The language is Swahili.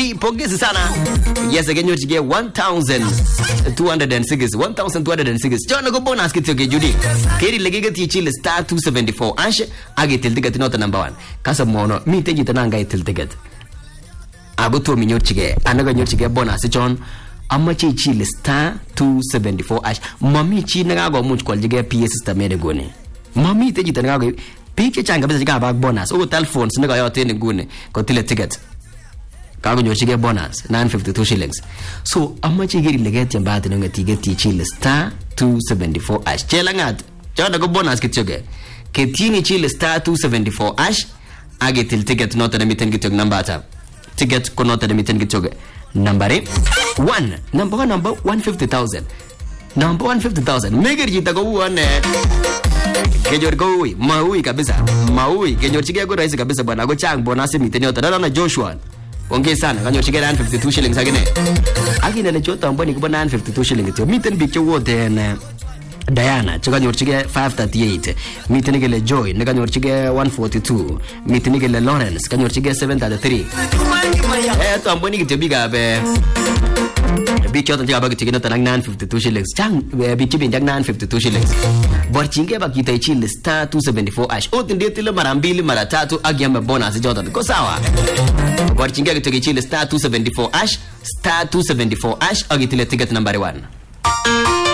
Judy, pongezi sana. Yes, again you get 1,206. 1,206. Chona go bonus kityo ke Judy. Keri legege ti chile star 274 ash agitil ticket not number 1. Kasa mono mi teji tananga itil ticket. Abuto mi nyorchige anaga nyorchige bonus chon amache chile star 274 ash. Mami chi nagago much kwaljige PS system mede gone. Mami teji tananga pike changa bisa jiga bag bonus. O telephones naga yote ni gune ko tile ticket. Kago nyorchige bonus 952 shillings. So amache giri legeti ambati nanga tigeti chile star 274 ash. Chela ngat. Chona go bonus kityoge. Ketini chile star 274 ash agitil ticket not na miten kityog number ata. Ticket ko not na miten kityoge. Number 1. Number 1 number 150,000. Number 150,000. Megeri jitago uone. Kenyor go maui kabisa. Maui kenyor chige go rahisi kabisa bwana. Go chang bonus miten yote. Na Joshua. Ongea sana kanyo chige 952 shillings agine. Agine le chota mboni ko 952 shillings tyo. Miten bicho wote na Diana chikanyor chige 538. Miten gele Joy ne kanyor chige 142. Miten gele Lawrence kanyor chige 733. To mboni kityo biga be. Bicho to chiga ba kityo na 952 shillings. Chang bicho bin 952 shillings. Borchinge ba kita ichile star 274 ash. Otinde tile mara 2 mara 3 agiamba bonus jota. Ko sawa. Borchinge kityo ichile star 274 ash. Star 274 ash agitile ticket number 1.